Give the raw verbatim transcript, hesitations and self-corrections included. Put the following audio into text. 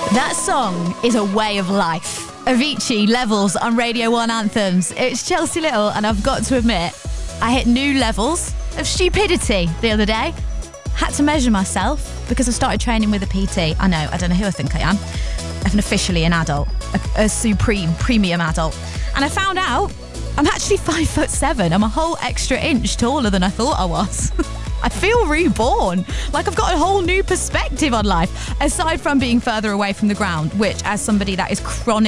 That song is a way of life. Avicii, Levels on Radio one Anthems. It's Chelsea Little, and I've got to admit, I hit new levels of stupidity the other day. Had to measure myself because I started training with a P T. I know, I don't know who I think I am. I'm officially an adult, a, a supreme, premium adult. And I found out I'm actually five foot seven. I'm a whole extra inch taller than I thought I was. I feel reborn. Like I've got a whole new perspective on life, aside from being further away from the ground, which, as somebody that is chronically